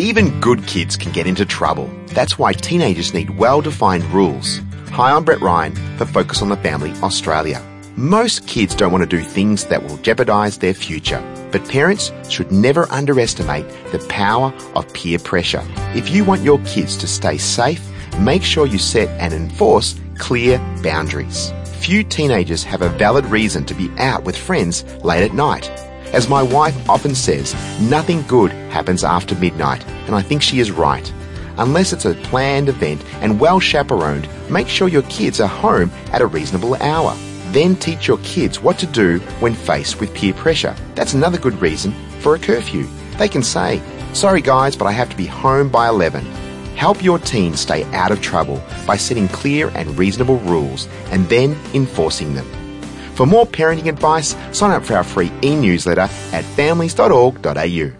Even good kids can get into trouble. That's why teenagers need well-defined rules. Hi, I'm Brett Ryan for Focus on the Family Australia. Most kids don't want to do things that will jeopardise their future, but parents should never underestimate the power of peer pressure. If you want your kids to stay safe, make sure you set and enforce clear boundaries. Few teenagers have a valid reason to be out with friends late at night. As my wife often says, nothing good happens after midnight, and I think she is right. Unless it's a planned event and well chaperoned, make sure your kids are home at a reasonable hour. Then teach your kids what to do when faced with peer pressure. That's another good reason for a curfew. They can say, "Sorry guys, but I have to be home by 11. Help your teen stay out of trouble by setting clear and reasonable rules and then enforcing them. For more parenting advice, sign up for our free e-newsletter at families.org.au.